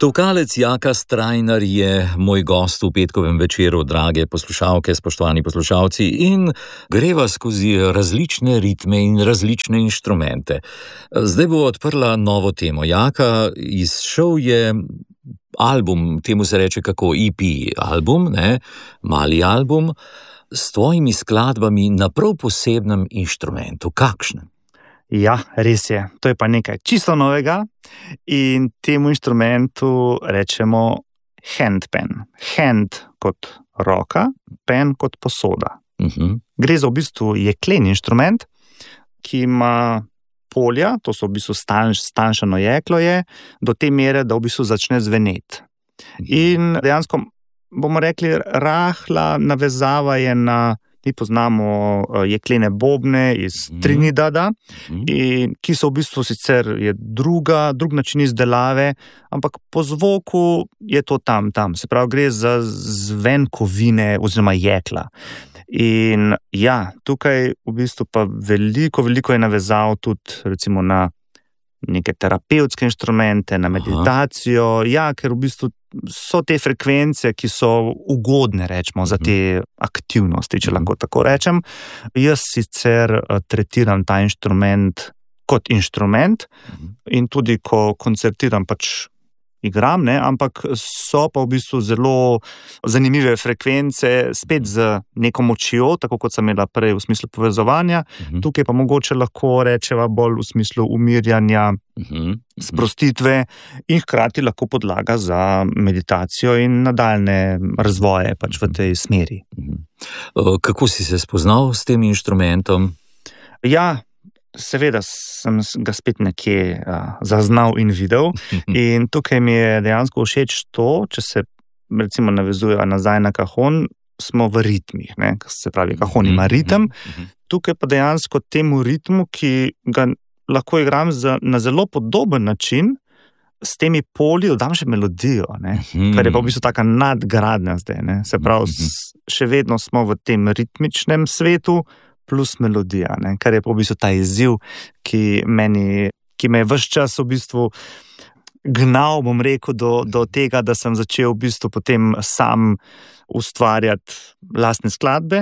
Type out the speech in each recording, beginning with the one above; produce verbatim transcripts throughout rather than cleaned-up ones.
Tolkalec Jaka Strajnar je moj gost v petkovem večeru, drage poslušalke, spoštovani poslušalci, in greva skozi različne ritme in različne inštrumente. Zdaj bo odprla novo temo. Jaka, izšel je album, temu se reče kako E P album, ne, mali album, s tvojimi skladbami na prav posebnem inštrumentu. Kakšnem? Ja, res je. To je pa nekaj čisto novega in temu inštrumentu rečemo handpan. Hand kot roka, pen kot posoda. Uh-huh. Gre za v bistvu jeklen inštrument, ki ima polja, to so v bistvu stanš, stanjšano jeklo je, do te mere, da v bistvu začne zveneti. In dejansko bomo rekli, rahla navezava je na, mi poznamo jeklene bobne iz Trinidada, in ki so v bistvu sicer je druga, drug način izdelave, ampak po zvoku je to tam, tam. Se pravi, gre za zven kovine oziroma jekla. In ja, tukaj v bistvu pa veliko, veliko je navezav tudi recimo na neke terapevtske inštrumente, na meditacijo, Aha. ja, ker v bistvu so te frekvence, ki so ugodne, rečemo, za te aktivnosti, če lahko tako rečem. Jaz sicer tretiram ta inštrument kot inštrument in tudi, ko koncertiram, pač igram, ne, ampak so pa v bistvu zelo zanimive frekvence, spet z neko močjo, tako kot sem imela prej v smislu povezovanja, uh-huh. tukaj pa mogoče lahko rečeva bolj v smislu umirjanja, uh-huh. sprostitve in hkrati lahko podlaga za meditacijo in nadaljne razvoje pač v tej smeri. Uh-huh. Kako si se spoznal s tem inštrumentom? Ja, seveda sem ga spet nekje uh, zaznal in videl in tukaj mi je dejansko všeč to, če se recimo navezuje nazaj na kajon, smo v ritmih, ne? Se pravi, kajon ima ritem, tukaj pa dejansko temu ritmu, ki ga lahko igram za, na zelo podoben način, s temi polji dodam še melodijo, ne? Kar je pa v bistvu taka nadgradnja zdaj, ne? Se pravi, še vedno smo v tem ritmičnem svetu, plus melodija, ne? Kar je pa v bistvu ta izziv, ki, meni, ki me je ves čas v bistvu gnal, bom rekel, do, do tega, da sem začel v bistvu potem sam ustvarjati lastne skladbe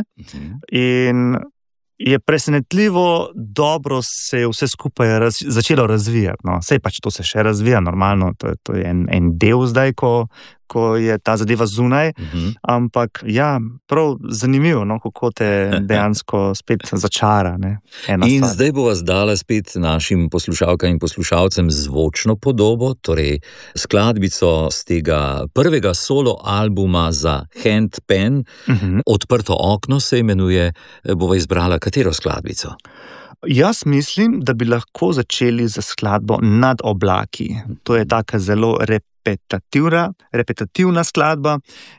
in je presenetljivo dobro se je vse skupaj raz, začelo razvijati. No. Sej pač to se še razvija normalno, to je, to je en, en del zdaj, ko, ko je ta zadeva zunaj, uh-huh. ampak ja, prav zanimivo, no, kako te dejansko spet začara. Ne, ena in stvar. Zdaj bova zdala spet našim poslušalkam in poslušalcem zvočno podobo, torej skladbico z tega prvega solo albuma za handpan, uh-huh. Odprto okno se imenuje, bova izbrala katero skladbico? Jaz mislim, da bi lahko začeli z skladbo Nad oblaki. To je taka zelo repetitivna, repetitivna skladba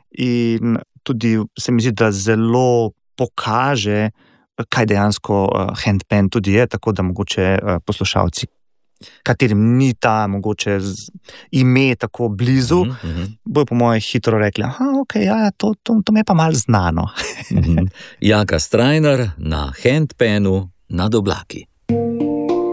in tudi se mi zdi, da zelo pokaže, kaj dejansko handpan tudi je, tako da mogoče poslušalci, katerim ni ta mogoče ime tako blizu, uh-huh. bojo po moje hitro rekli, aha, ok, ja, to, to, to mi je pa malo znano. uh-huh. Jaka Strajnar na handpanu Nad oblaki.